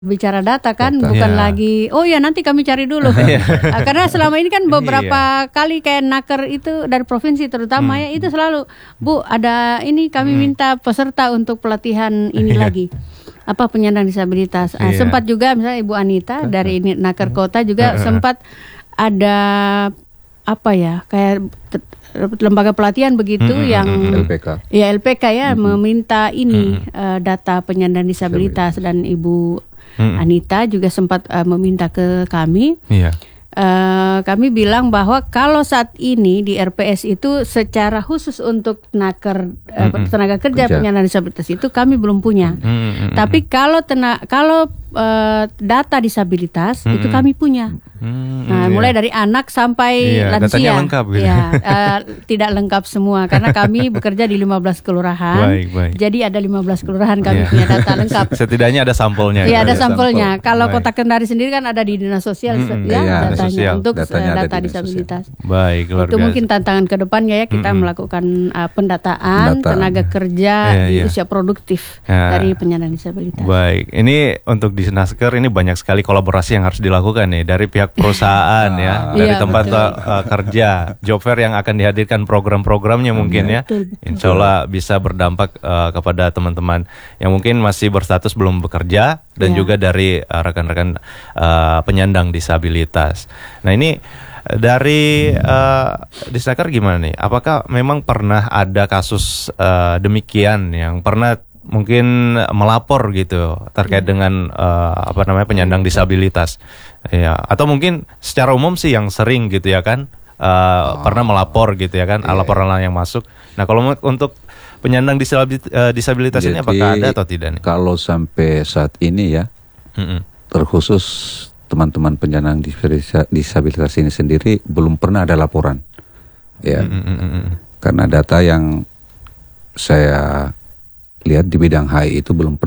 bicara data kan, bukan lagi oh ya nanti kami cari dulu. Karena selama ini kan beberapa kali kayak naker itu dari provinsi terutama ya itu selalu Bu ada ini kami minta peserta untuk pelatihan ini lagi apa penyandang disabilitas. Sempat juga misalnya Ibu Anita dari ini naker kota juga sempat ada apa ya kayak lembaga pelatihan begitu yang LPK. Ya LPK ya meminta ini data penyandang disabilitas dan Ibu Anita juga sempat meminta ke kami. Kami bilang bahwa kalau saat ini di RPS itu secara khusus untuk naker tenaga kerja penyandang disabilitas itu kami belum punya. Tapi kalau data disabilitas itu kami punya. Mulai dari anak sampai lansia. Datanya lengkap gitu. Tidak lengkap semua karena kami bekerja di 15 kelurahan. Baik. Jadi ada 15 kelurahan kami punya data lengkap. Setidaknya ada sampelnya. Iya, ada sampelnya. Kalau Kota Kendari sendiri kan ada di Dinas Sosial datanya untuk data disabilitas. Baik, luar biasa. Itu mungkin tantangan ke depannya ya kita melakukan pendataan tenaga kerja di usia produktif dari penyandang disabilitas. Baik, ini untuk di Nasker ini banyak sekali kolaborasi yang harus dilakukan nih dari pihak perusahaan dari tempat kerja, job fair yang akan dihadirkan program-programnya mungkin ya. Insya Allah bisa berdampak kepada teman-teman yang mungkin masih berstatus belum bekerja dan juga dari rekan-rekan penyandang disabilitas. Nah ini dari Disnaker gimana nih? Apakah memang pernah ada kasus demikian yang pernah mungkin melapor gitu terkait dengan penyandang disabilitas? Ya, atau mungkin secara umum sih yang sering gitu ya kan pernah melapor gitu ya kan, laporan yang masuk. Nah kalau untuk penyandang disabilitas ini apakah ada atau tidak nih? Kalau sampai saat ini ya, terkhusus teman-teman penyandang disabilitas ini sendiri belum pernah ada laporan, ya. Karena data yang saya lihat di bidang HI itu belum pernah